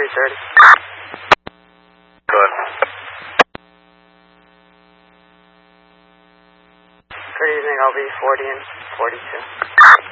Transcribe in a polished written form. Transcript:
330. Go ahead. Good evening, I'll be 40 and 42.